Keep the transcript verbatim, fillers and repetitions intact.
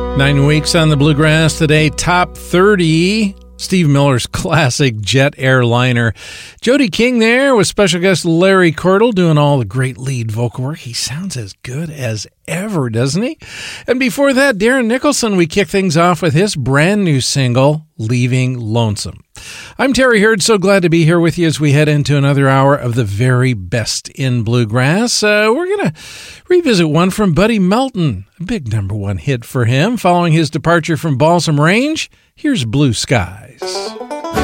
Nine weeks on the Bluegrass today, top thirty. Steve Miller's classic Jet Airliner. Jody King there with special guest Larry Cordle doing all the great lead vocal work. He sounds as good as ever, doesn't he? And before that, Darren Nicholson, we kick things off with his brand new single, Leaving Lonesome. I'm Terry Hurd, so glad to be here with you as we head into another hour of the very best in bluegrass. Uh, we're going to revisit one from Buddy Melton, a big number one hit for him following his departure from Balsam Range. Here's Blue Skies.